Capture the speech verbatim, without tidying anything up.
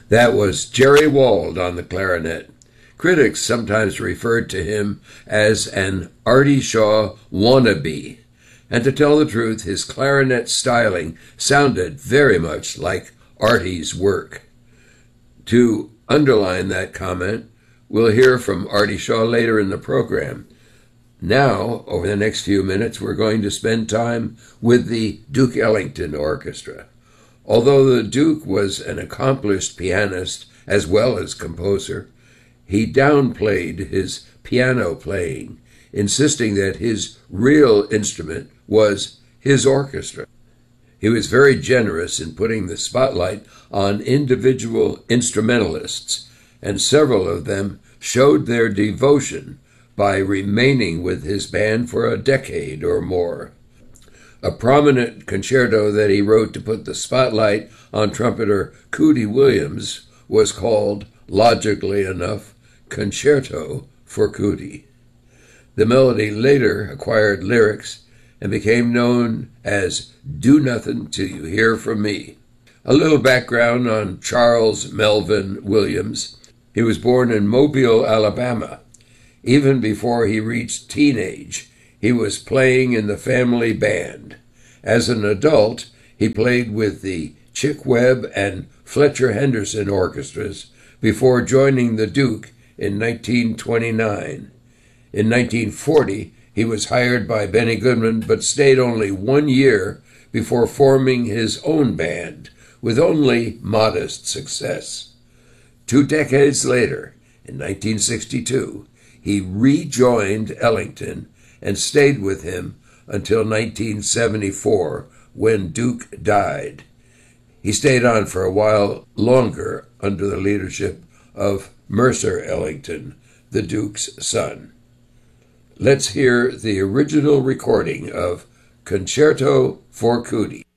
That was Jerry Wald on the clarinet. Critics sometimes referred to him as an Artie Shaw wannabe, and to tell the truth, his clarinet styling sounded very much like Artie's work. To underline that comment, we'll hear from Artie Shaw later in the program. Now, over the next few minutes, we're going to spend time with the Duke Ellington Orchestra. Although the Duke was an accomplished pianist as well as composer, he downplayed his piano playing, insisting that his real instrument was his orchestra. He was very generous in putting the spotlight on individual instrumentalists, and several of them showed their devotion by remaining with his band for a decade or more. A prominent concerto that he wrote to put the spotlight on trumpeter Cootie Williams was called, logically enough, Concerto for Cootie. The melody later acquired lyrics and became known as Do Nothing Till You Hear From Me. A little background on Charles Melvin Williams. He was born in Mobile, Alabama. Even before he reached teenage, he was playing in the family band. As an adult, he played with the Chick Webb and Fletcher Henderson orchestras before joining the Duke in nineteen twenty-nine. In nineteen forty, he was hired by Benny Goodman, but stayed only one year before forming his own band, with only modest success. Two decades later, in nineteen sixty-two, he rejoined Ellington and stayed with him until nineteen seventy-four, when Duke died. He stayed on for a while longer under the leadership of Mercer Ellington, the Duke's son. Let's hear the original recording of Concerto for Cootie.